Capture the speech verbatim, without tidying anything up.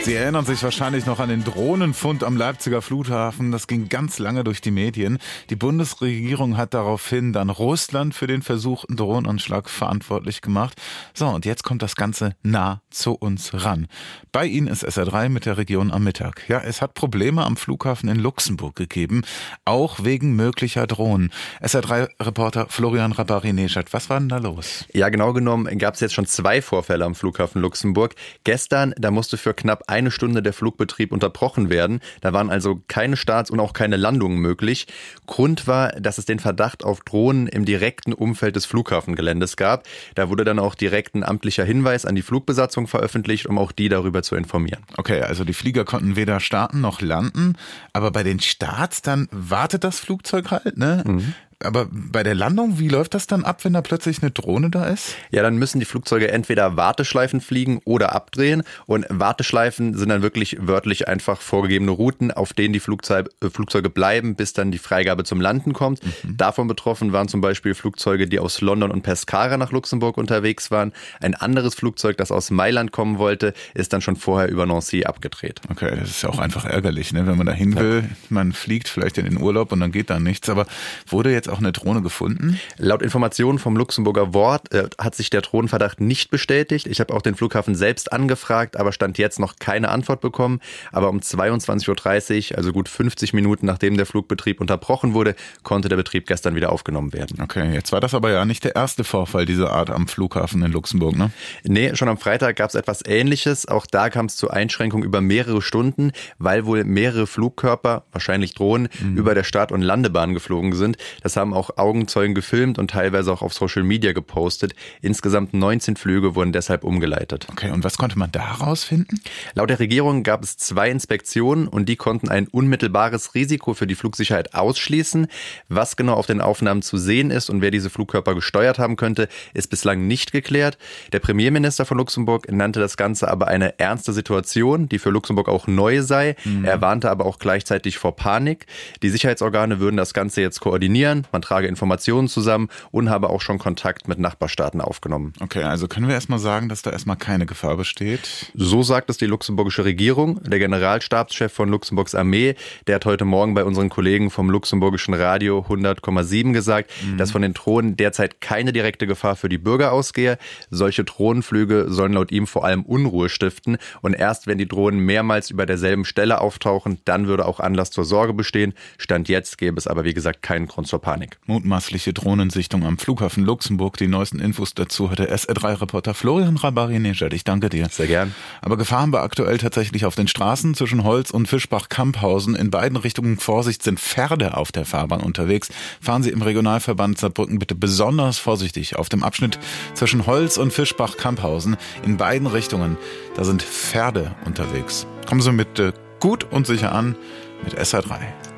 Sie erinnern sich wahrscheinlich noch an den Drohnenfund am Leipziger Flughafen. Das ging ganz lange durch die Medien. Die Bundesregierung hat daraufhin dann Russland für den versuchten Drohnenanschlag verantwortlich gemacht. So, und jetzt kommt das Ganze nah zu uns ran. Bei Ihnen ist S R drei mit der Region am Mittag. Ja, es hat Probleme am Flughafen in Luxemburg gegeben, auch wegen möglicher Drohnen. S R drei Reporter Florian Rabari-Nechat, was war denn da los? Ja, genau genommen gab es jetzt schon zwei Vorfälle am Flughafen Luxemburg. Gestern, da musste für knapp eine Stunde der Flugbetrieb unterbrochen werden. Da waren also keine Starts und auch keine Landungen möglich. Grund war, dass es den Verdacht auf Drohnen im direkten Umfeld des Flughafengeländes gab. Da wurde dann auch direkt ein amtlicher Hinweis an die Flugbesatzung veröffentlicht, um auch die darüber zu informieren. Okay, also die Flieger konnten weder starten noch landen, aber bei den Starts dann wartet das Flugzeug halt, ne? Mhm. Aber bei der Landung, wie läuft das dann ab, wenn da plötzlich eine Drohne da ist? Ja, dann müssen die Flugzeuge entweder Warteschleifen fliegen oder abdrehen. Und Warteschleifen sind dann wirklich wörtlich einfach vorgegebene Routen, auf denen die Flugzeug, äh, Flugzeuge bleiben, bis dann die Freigabe zum Landen kommt. Mhm. Davon betroffen waren zum Beispiel Flugzeuge, die aus London und Pescara nach Luxemburg unterwegs waren. Ein anderes Flugzeug, das aus Mailand kommen wollte, ist dann schon vorher über Nancy abgedreht. Okay, das ist ja auch einfach ärgerlich, ne? Wenn man da hin will, ja. Man fliegt vielleicht in den Urlaub und dann geht da nichts. Aber wurde jetzt auch eine Drohne gefunden? Laut Informationen vom Luxemburger Wort äh, hat sich der Drohnenverdacht nicht bestätigt. Ich habe auch den Flughafen selbst angefragt, aber stand jetzt noch keine Antwort bekommen. Aber um zweiundzwanzig Uhr dreißig, also gut fünfzig Minuten nachdem der Flugbetrieb unterbrochen wurde, konnte der Betrieb gestern wieder aufgenommen werden. Okay, jetzt war das aber ja nicht der erste Vorfall dieser Art am Flughafen in Luxemburg, ne? Nee, schon am Freitag gab es etwas Ähnliches. Auch da kam es zu Einschränkungen über mehrere Stunden, weil wohl mehrere Flugkörper, wahrscheinlich Drohnen, mhm. über der Start- und Landebahn geflogen sind. Das haben auch Augenzeugen gefilmt und teilweise auch auf Social Media gepostet. Insgesamt neunzehn Flüge wurden deshalb umgeleitet. Okay, und was konnte man da rausfinden? Laut der Regierung gab es zwei Inspektionen und die konnten ein unmittelbares Risiko für die Flugsicherheit ausschließen. Was genau auf den Aufnahmen zu sehen ist und wer diese Flugkörper gesteuert haben könnte, ist bislang nicht geklärt. Der Premierminister von Luxemburg nannte das Ganze aber eine ernste Situation, die für Luxemburg auch neu sei. Mhm. Er warnte aber auch gleichzeitig vor Panik. Die Sicherheitsorgane würden das Ganze jetzt koordinieren. Man trage Informationen zusammen und habe auch schon Kontakt mit Nachbarstaaten aufgenommen. Okay, also können wir erstmal sagen, dass da erstmal keine Gefahr besteht? So sagt es die luxemburgische Regierung. Der Generalstabschef von Luxemburgs Armee, der hat heute Morgen bei unseren Kollegen vom luxemburgischen Radio hundert Komma sieben gesagt, mhm. dass von den Drohnen derzeit keine direkte Gefahr für die Bürger ausgehe. Solche Drohnenflüge sollen laut ihm vor allem Unruhe stiften. Und erst wenn die Drohnen mehrmals über derselben Stelle auftauchen, dann würde auch Anlass zur Sorge bestehen. Stand jetzt gäbe es aber wie gesagt keinen Grund zur Panik. Mutmaßliche Drohnensichtung am Flughafen Luxemburg. Die neuesten Infos dazu hat der S R drei Reporter Florian Rabari-Nechat. Ich danke dir. Sehr gern. Aber Gefahr haben wir aktuell tatsächlich auf den Straßen zwischen Holz und Fischbach-Kamphausen. In beiden Richtungen Vorsicht, sind Pferde auf der Fahrbahn unterwegs. Fahren Sie im Regionalverband Saarbrücken bitte besonders vorsichtig auf dem Abschnitt zwischen Holz und Fischbach-Kamphausen. In beiden Richtungen, da sind Pferde unterwegs. Kommen Sie mit äh, gut und sicher an mit S R drei.